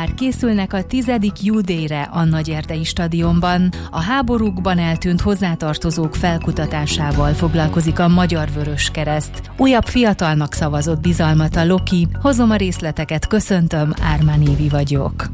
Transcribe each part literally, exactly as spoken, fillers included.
már készülnek a tizedik Youth-re a Nagyerdei stadionban. A háborúkban eltűnt hozzátartozók felkutatásával foglalkozik a Magyar Vöröskereszt. Újabb fiatalnak szavazott bizalmat a Loki. Hozom a részleteket, köszöntöm, Ármán Évi vagyok.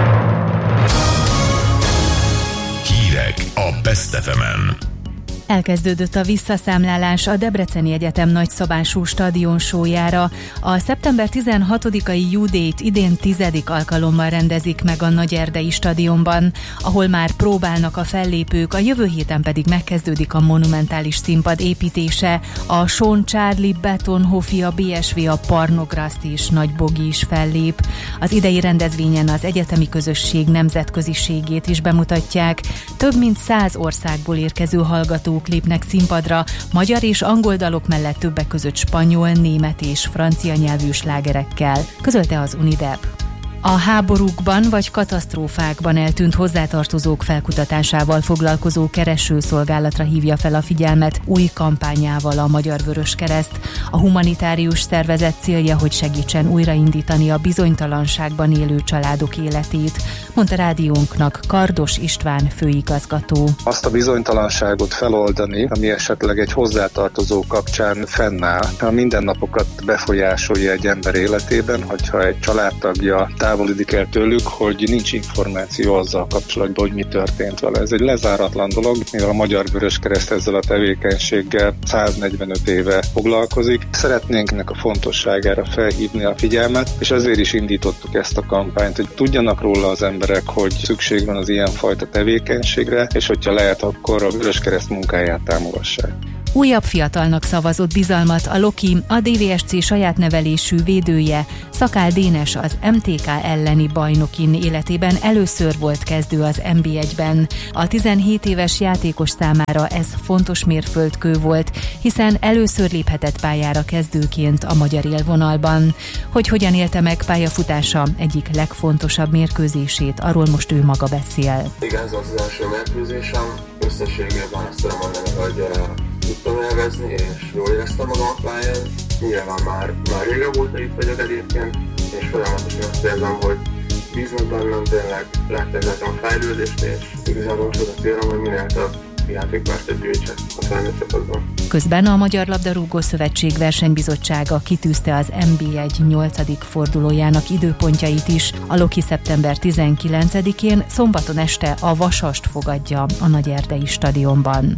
Hírek a Best ef emen. Elkezdődött a visszaszámlálás a Debreceni Egyetem nagyszabású stadionsójára. A szeptember tizenhatodikai Youth-t idén tizedik alkalommal rendezik meg a Nagyerdei stadionban, ahol már próbálnak a fellépők, a jövő héten pedig megkezdődik a monumentális színpad építése. A Sean Charlie, Betonhofi, a bé es vé, a Parnograszt és Nagybogi is fellép. Az idei rendezvényen az egyetemi közösség nemzetköziségét is bemutatják. Több mint száz országból érkező hallgatók lépnek színpadra, magyar és angol dalok mellett többek között spanyol, német és francia nyelvű slágerekkel, közölte az Unidep. A háborúkban vagy katasztrófákban eltűnt hozzátartozók felkutatásával foglalkozó keresőszolgálatra hívja fel a figyelmet új kampányával a Magyar Vöröskereszt. A humanitárius szervezet célja, hogy segítsen újraindítani a bizonytalanságban élő családok életét, mondta rádiónknak Kardos István főigazgató. Azt a bizonytalanságot feloldani, ami esetleg egy hozzátartozó kapcsán fennáll, a mindennapokat befolyásolja egy ember életében, hogyha egy családtagja távolodik el tőlük, hogy nincs információ azzal kapcsolatban, hogy mi történt vele. Ez egy lezáratlan dolog, mivel a Magyar Vöröskereszt ezzel a tevékenységgel száznegyvenöt éve foglalkozik. Szeretnénk ennek a fontosságára felhívni a figyelmet, és ezért is indítottuk ezt a kampányt, hogy tudjanak róla az emberek, hogy szükség van az ilyenfajta tevékenységre, és hogyha lehet, akkor a Vöröskereszt munkáját támogassák. Újabb fiatalnak szavazott bizalmat a Loki, a dé vé es cé saját nevelésű védője. Szakál Dénes az em té ká elleni bajnokin életében először volt kezdő az en bé egyben. A tizenhét éves játékos számára ez fontos mérföldkő volt, hiszen először léphetett pályára kezdőként a magyar élvonalban. Hogy hogyan élte meg pályafutása egyik legfontosabb mérkőzését, arról most ő maga beszél. Igen, ez az első mérkőzésem. Összességében azt tudom mondani, hogy tudtam élvezni, és jól éreztem magam a pályán. Nyilván már, már régebb óta itt vagyok egyébként, és folyamatosan azt érzem, hogy bíznak bennem, tényleg lettegletem a fejlődést, és igazából most az a célom, hogy minél több játékpártyát gyűjtsek a felnőtt csapatban. Közben a Magyar Labdarúgó Szövetség versenybizottsága kitűzte az en bé egy nyolcadik fordulójának időpontjait is. A Loki szeptember tizenkilencedikén szombaton este a Vasast fogadja a Nagyerdei stadionban.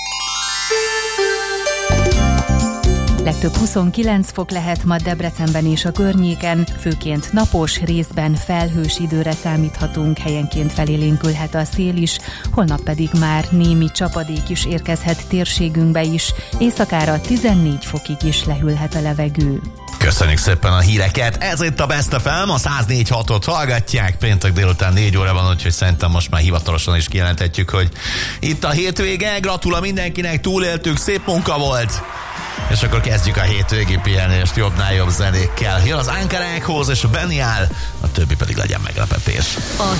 Legtöbb huszonkilenc fok lehet ma Debrecenben és a környéken, főként napos, részben felhős időre számíthatunk, helyenként felélénkülhet a szél is, holnap pedig már némi csapadék is érkezhet térségünkbe is, éjszakára tizennégy fokig is lehűlhet a levegő. Köszönjük szépen a híreket, ez itt a Best ef em, a száz négy hatot hallgatják, péntek délután négy óra van, úgyhogy szerintem most már hivatalosan is kijelenthetjük, hogy itt a hétvége, gratula mindenkinek, túléltük, szép munka volt! És akkor kezdjük a hétvégi pihenést jobbnál jobb zenékkel. Jön az Ankarákhoz és a Beniál, a többi pedig legyen meglepetés.